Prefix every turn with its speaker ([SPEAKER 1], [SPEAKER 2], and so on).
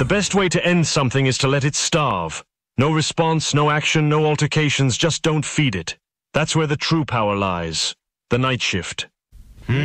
[SPEAKER 1] The best way to end something is to let it starve. No response, no action, no altercations, just don't feed it. That's where the true power lies. The night shift.